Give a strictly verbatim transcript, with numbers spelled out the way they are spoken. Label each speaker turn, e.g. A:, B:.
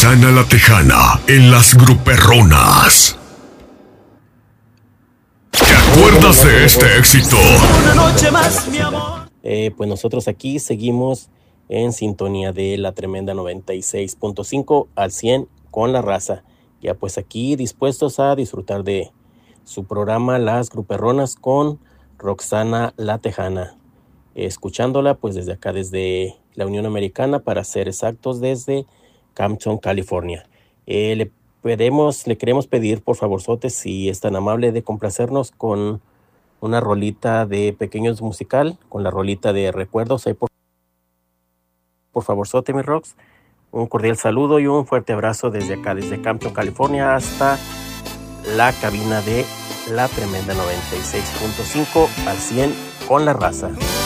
A: Roxana la Tejana en las Gruperronas. ¿Te acuerdas de este éxito?
B: Una noche más, mi amor.
C: Eh, pues nosotros aquí seguimos en sintonía de la tremenda noventa y seis punto cinco al cien con la raza. Ya pues aquí dispuestos a disfrutar de su programa Las Gruperronas con Roxana la Tejana. Escuchándola pues desde acá, desde la Unión Americana, para ser exactos, desde Compton, California. Eh, le, pedimos, le queremos pedir, por favor, Sote, si es tan amable de complacernos con una rolita de Pequeños Musical, con la rolita de Recuerdos. Ahí por, por favor, Sote, mi Rox. Un cordial saludo y un fuerte abrazo desde acá, desde Compton, California, hasta la cabina de la tremenda noventa y seis punto cinco al cien con la raza.